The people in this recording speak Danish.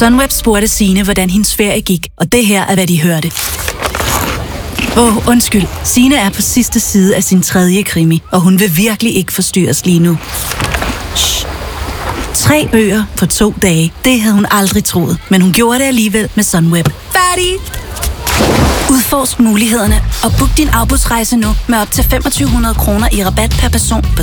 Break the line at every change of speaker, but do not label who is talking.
Sunweb spurgte Signe, hvordan hendes ferie gik, og det her er, hvad de hørte. Undskyld. Signe er på sidste side af sin 3. krimi, og hun vil virkelig ikke forstyrres lige nu. Shh. 3 bøger på 2 dage. Det havde hun aldrig troet, men hun gjorde det alligevel med Sunweb. Færdig! Udforsk mulighederne og book din afbudsrejse nu med op til 2.500 kroner i rabat per person på